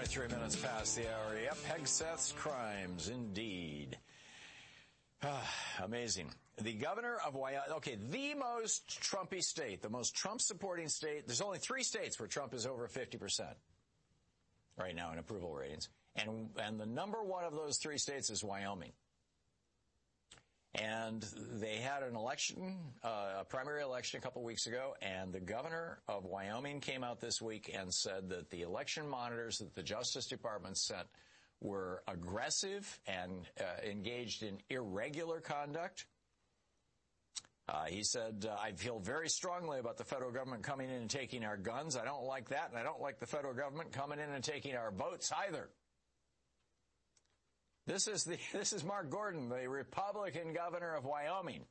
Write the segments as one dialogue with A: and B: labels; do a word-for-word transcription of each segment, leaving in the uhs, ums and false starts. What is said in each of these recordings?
A: three minutes past the hour. Yep, Hegseth's crimes, indeed. Ah, amazing. The governor of Wyoming, okay, the most Trumpy state, the most Trump-supporting state. There's only three states where Trump is over fifty percent right now in approval ratings. And, and the number one of those three states is Wyoming. And they had an election, uh, a primary election a couple weeks ago, and the governor of Wyoming came out this week and said that the election monitors that the Justice Department sent were aggressive and uh, engaged in irregular conduct. Uh, he said, uh, I feel very strongly about the federal government coming in and taking our guns. I don't like that, and I don't like the federal government coming in and taking our votes either. This is the this is Mark Gordon, the Republican governor of Wyoming.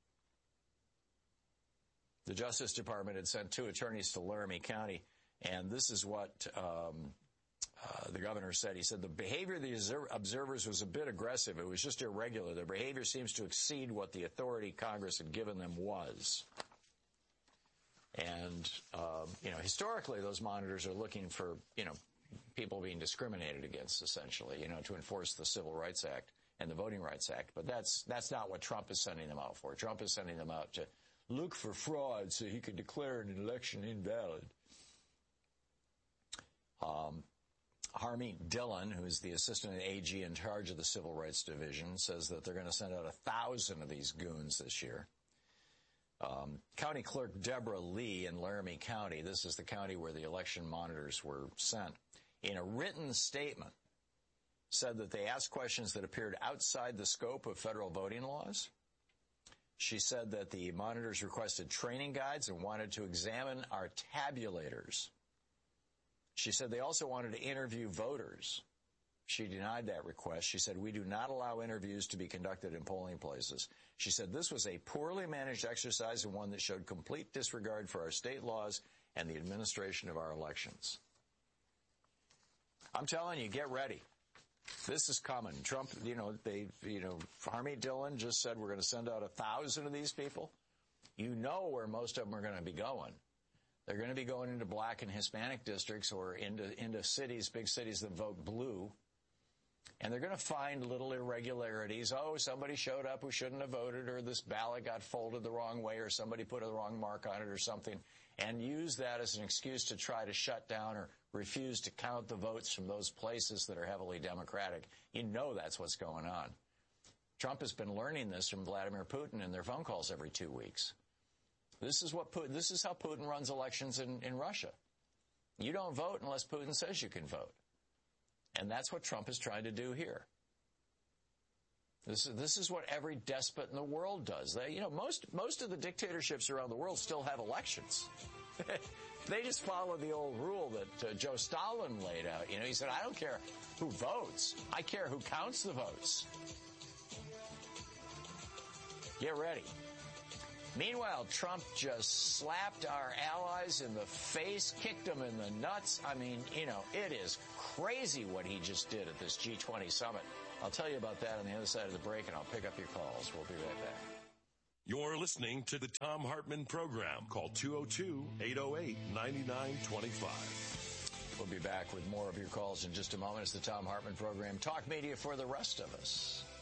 A: The Justice Department had sent two attorneys to Laramie County, and this is what um, uh, the governor said. He said the behavior of the observers was a bit aggressive. It was just irregular. Their behavior seems to exceed what the authority Congress had given them was. And, um, you know, historically, those monitors are looking for, you know, people being discriminated against, essentially, you know, to enforce the Civil Rights Act and the Voting Rights Act. But that's that's not what Trump is sending them out for. Trump is sending them out to look for fraud so he could declare an election invalid. Um, Harmeet Dillon, who is the assistant A G in charge of the Civil Rights Division, says that they're going to send out a thousand of these goons this year. Um, County Clerk Deborah Lee in Laramie County, this is the county where the election monitors were sent, in a written statement said that they asked questions that appeared outside the scope of federal voting laws. She said that the monitors requested training guides and wanted to examine our tabulators. She said they also wanted to interview voters. She denied that request. She said, we do not allow interviews to be conducted in polling places. She said this was a poorly managed exercise and one that showed complete disregard for our state laws and the administration of our elections. I'm telling you, get ready. This is coming. Trump, you know, they, you know, Harmeet Dillon just said we're going to send out a thousand of these people. You know where most of them are going to be going. They're going to be going into black and Hispanic districts or into, into cities, big cities that vote blue. And they're going to find little irregularities. Oh, somebody showed up who shouldn't have voted, or this ballot got folded the wrong way, or somebody put a wrong mark on it or something, and use that as an excuse to try to shut down or refuse to count the votes from those places that are heavily Democratic. You know that's what's going on. Trump has been learning this from Vladimir Putin in their phone calls every two weeks. This is what Putin, this is how Putin runs elections in, in Russia. You don't vote unless Putin says you can vote. And that's what Trump is trying to do here. This is, this is what every despot in the world does. They, you know, most, most of the dictatorships around the world still have elections. They just follow the old rule that uh, Joe Stalin laid out. You know, he said, I don't care who votes. I care who counts the votes. Get ready. Meanwhile, Trump just slapped our allies in the face, kicked them in the nuts. I mean, you know, it is crazy what he just did at this G twenty summit. I'll tell you about that on the other side of the break, and I'll pick up your calls. We'll be right back.
B: You're listening to the Thom Hartmann Program. Call two oh two, eight oh eight, nine nine two five.
A: We'll be back with more of your calls in just a moment. It's the Thom Hartmann Program. Talk media for the rest of us.